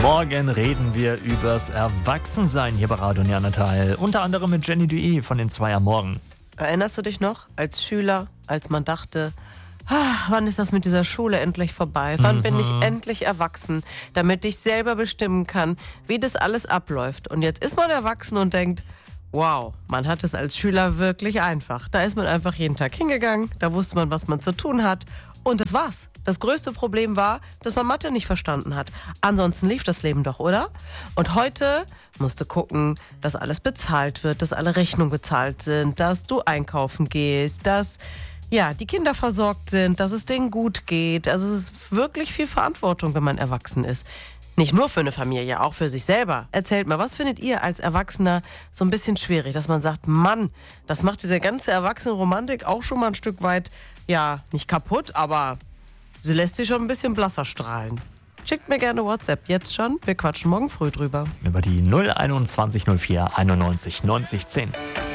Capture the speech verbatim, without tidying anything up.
Morgen reden wir übers Erwachsensein hier bei Radio Neandertal. Unter anderem mit Jenny Dué von den Zwei am Morgen. Erinnerst du dich noch, als Schüler, als man dachte, ah, wann ist das mit dieser Schule endlich vorbei? Wann mhm. bin ich endlich erwachsen, damit ich selber bestimmen kann, wie das alles abläuft? Und jetzt ist man erwachsen und denkt, wow, man hat es als Schüler wirklich einfach. Da ist man einfach jeden Tag hingegangen, da wusste man, was man zu tun hat. Und das war's. Das größte Problem war, dass man Mathe nicht verstanden hat. Ansonsten lief das Leben doch, oder? Und heute musst du gucken, dass alles bezahlt wird, dass alle Rechnungen bezahlt sind, dass du einkaufen gehst, dass ja, die Kinder versorgt sind, dass es denen gut geht. Also es ist wirklich viel Verantwortung, wenn man erwachsen ist. Nicht nur für eine Familie, auch für sich selber. Erzählt mal, was findet ihr als Erwachsener so ein bisschen schwierig, dass man sagt, Mann, das macht diese ganze Erwachsenenromantik auch schon mal ein Stück weit, ja, nicht kaputt, aber sie lässt sich schon ein bisschen blasser strahlen. Schickt mir gerne WhatsApp, jetzt schon. Wir quatschen morgen früh drüber. Über die null einundzwanzig null vier einundneunzig neunzig zehn.